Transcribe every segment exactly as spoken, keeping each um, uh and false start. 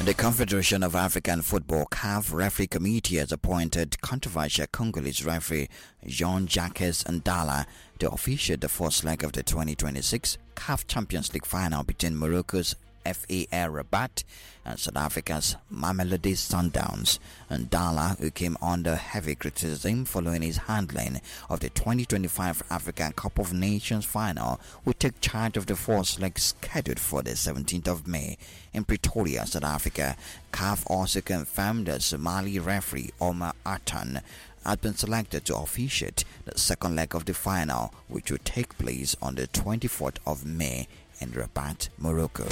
The Confederation of African Football C A F Referee Committee has appointed controversial Congolese referee Jean-Jacques Ndala to officiate the first leg of the twenty twenty-six C A F Champions League final between Morocco's F A R Rabat and South Africa's Mamelodi Sundowns. Ndala, who came under heavy criticism following his handling of the twenty twenty-five African Cup of Nations final, will take charge of the first leg scheduled for the seventeenth of May in Pretoria, South Africa. C A F also confirmed that Somali referee Omar Atan had been selected to officiate the second leg of the final, which will take place on the twenty-fourth of May in Rabat, Morocco.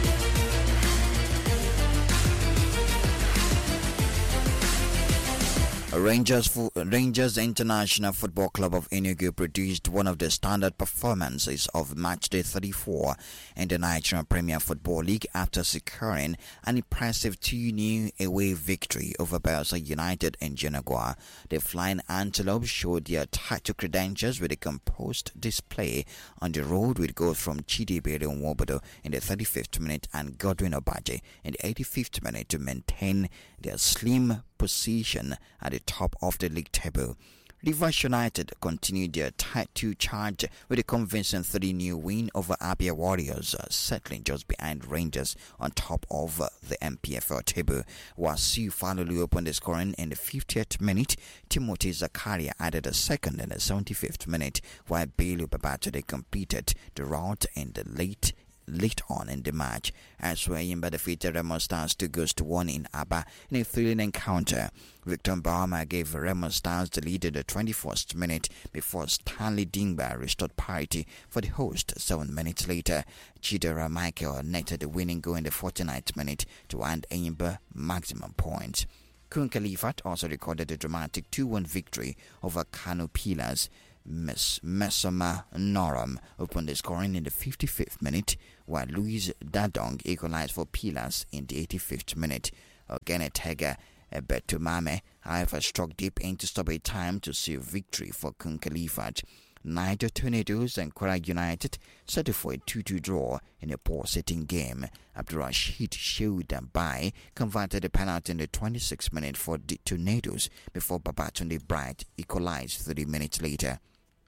Rangers, Rangers International Football Club of Enugu produced one of the standard performances of matchday thirty-four in the Nigerian Premier Football League after securing an impressive two nil away victory over Bayelsa United in Jenagua. The Flying Antelopes showed their title credentials with a composed display on the road, with goals from Chidibere Nwobodo in the thirty-fifth minute and Godwin Obaje in the eighty-fifth minute to maintain their slim position at the top of the league table. Rivers United continued their title charge with a convincing three nil win over Abia Warriors, uh, settling just behind Rangers on top of uh, the M P F L table. Wasiu finally opened the scoring in the fiftieth minute. Timothy Zakaria added a second in the seventy-fifth minute, while Bello Babatode completed the rout in the late late on in the match. Elsewhere, Yimba defeated Remo Stars two goals to one in Aba in a thrilling encounter. Victor Mbawama gave Remo Stars the lead in the twenty-first minute before Stanley Dingba restored parity for the host seven minutes later. Chidera Michael netted the winning goal in the forty-ninth minute to hand Yimba maximum points. Kun Khalifat also recorded a dramatic two one victory over Kano Pillars. Miss Mesoma Noram opened the scoring in the fifty-fifth minute, while Louis Dadong equalized for Pillars in the eighty-fifth minute. Ogenetega Betumame, however, struck deep into stoppage time to seal victory for Kun Khalifat. Niger Tornadoes and Kwara United settled for a two two draw in a poor-sitting game. Abdurrashid Sheudabai converted a penalty in the twenty-sixth minute for the Tornadoes before Babatunde Bright equalized three minutes later.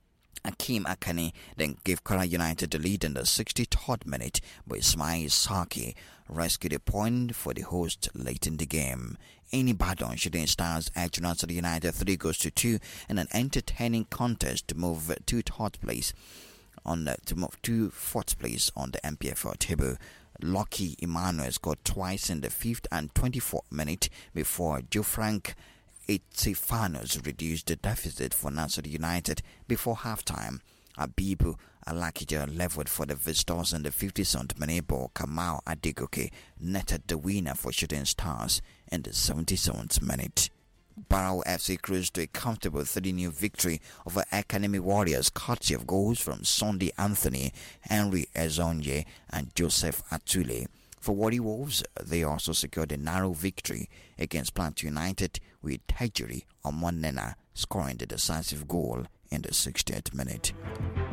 Akim Akane then gave Kwara United the lead in the sixty-third minute, but Ismail Saki rescued a point for the host late in the game. Eni Badon Shooting Stars edged Nasser United three goals to two in an entertaining contest to move to third place on the, to move to fourth place on the M P F L table. Lucky Emmanuel scored twice in the fifth and twenty-fourth minute before Joe Frank Etifanos reduced the deficit for Nasser United before halftime. Abibu Alakija leveled for the visitors in the fifty-seventh minute, but Kamau Adegoke netted the winner for Shooting Stars in the seventy-seventh minute. Barrow F C cruised to a comfortable three nil victory over Academy Warriors, courtesy of goals from Sunday Anthony, Henry Ezonje and Joseph Atule. For Warri Wolves, they also secured a narrow victory against Plateau United, with Tajiri Omonena scoring the decisive goal in the sixtieth minute.